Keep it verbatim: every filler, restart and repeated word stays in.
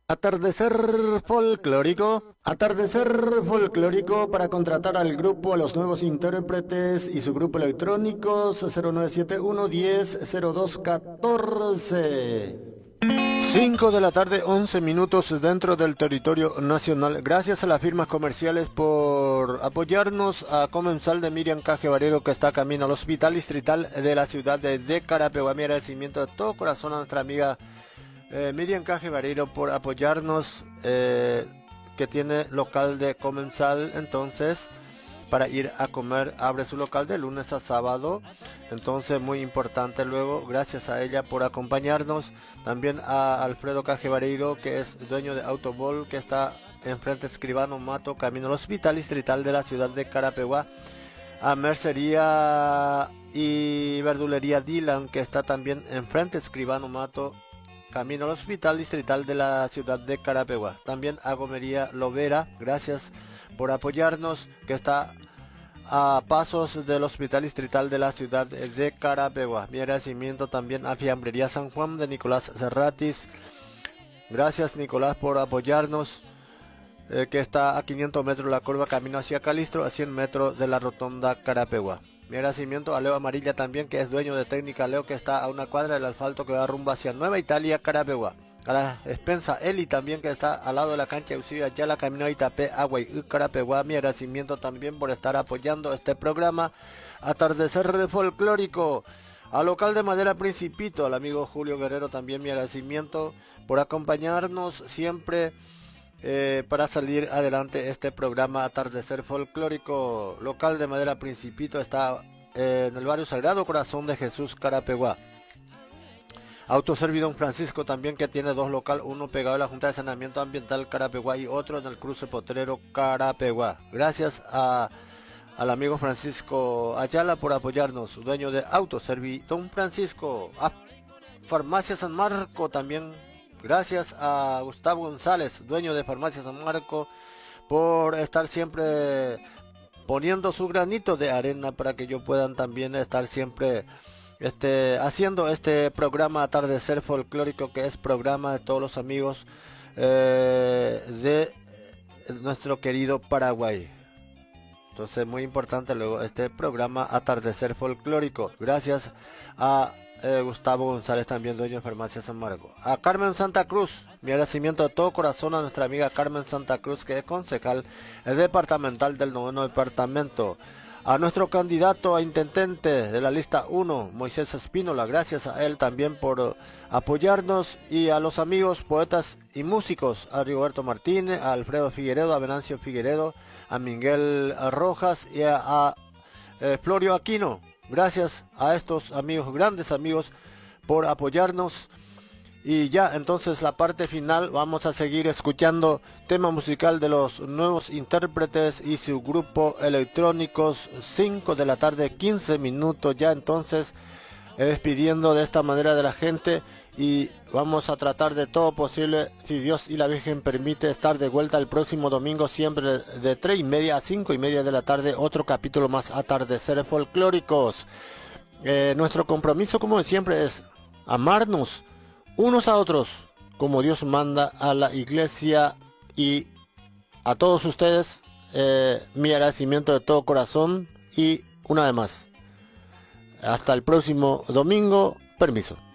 Atardecer folclórico, atardecer folclórico para contratar al grupo, a los nuevos intérpretes y su grupo electrónico cero nueve siete uno diez cero dos catorce. cinco de la tarde, once minutos dentro del territorio nacional. Gracias a las firmas comerciales por apoyarnos. A comensal de Miriam Caje Barrero, que está camino al hospital distrital de la ciudad de, de Carapeguá. Mi agradecimiento de todo corazón a nuestra amiga Eh, Miriam Caje Barrero por apoyarnos, eh, que tiene local de comensal. Entonces, para ir a comer, abre su local de lunes a sábado. Entonces, muy importante. Luego, gracias a ella por acompañarnos. También a Alfredo Caje Barrero, que es dueño de Autobol, que está enfrente de Escribano Mato, camino al hospital distrital de la ciudad de Carapeguá. A Mercería y Verdulería Dylan, que está también enfrente de Escribano Mato, camino al hospital distrital de la ciudad de Carapeguá. También a Gomería Lovera, gracias por apoyarnos, que está a pasos del hospital distrital de la ciudad de Carapeguá. Mi agradecimiento también a Fiambrería San Juan de Nicolás Serratis. Gracias, Nicolás, por apoyarnos, eh, que está a quinientos metros de la curva camino hacia Calistro, a cien metros de la rotonda Carapeguá. Mi agradecimiento a Leo Amarilla también, que es dueño de Técnica Leo, que está a una cuadra del asfalto que va rumbo hacia Nueva Italia, Carapeguá. A la despensa Eli también, que está al lado de la cancha de Usía, ya la camino a Itapé, Agua y Carapeguá. Mi agradecimiento también por estar apoyando este programa Atardecer Folclórico. Al local de Madera Principito, al amigo Julio Guerrero, también mi agradecimiento por acompañarnos siempre, Eh, para salir adelante este programa Atardecer Folclórico. Local de Madera Principito está eh, en el barrio Sagrado Corazón de Jesús, Carapeguá. Autoservicio Don Francisco también, que tiene dos locales, uno pegado a la Junta de Saneamiento Ambiental Carapeguá y otro en el cruce Potrero Carapeguá. Gracias a, al amigo Francisco Ayala por apoyarnos, dueño de Autoservicio Don Francisco. A Farmacia San Marco también. Gracias a Gustavo González, dueño de Farmacia San Marco, por estar siempre poniendo su granito de arena para que yo puedan también estar siempre este, haciendo este programa Atardecer Folclórico, que es programa de todos los amigos eh, de nuestro querido Paraguay. Entonces, muy importante luego este programa Atardecer Folclórico. Gracias a Eh, Gustavo González, también dueño de Farmacia San Marco. A Carmen Santa Cruz, mi agradecimiento de todo corazón a nuestra amiga Carmen Santa Cruz, que es concejal el departamental del noveno departamento. A nuestro candidato a intendente de la lista uno, Moisés Espínola, gracias a él también por apoyarnos. Y a los amigos poetas y músicos, a Rigoberto Martínez, a Alfredo Figueredo, a Venancio Figueredo, a Miguel Rojas y a, a eh, Florio Aquino. Gracias a estos amigos, grandes amigos, por apoyarnos. Y ya, entonces, la parte final, vamos a seguir escuchando tema musical de los nuevos intérpretes y su grupo electrónicos. Cinco de la tarde, quince minutos ya, entonces, eh, despidiendo de esta manera de la gente. Y vamos a tratar de todo posible, si Dios y la Virgen permite, estar de vuelta el próximo domingo, siempre de tres y media a cinco y media de la tarde, otro capítulo más Atardeceres Folclóricos. Eh, nuestro compromiso, como siempre, es amarnos unos a otros, como Dios manda a la iglesia. Y a todos ustedes, eh, mi agradecimiento de todo corazón. Y una vez más, hasta el próximo domingo, permiso.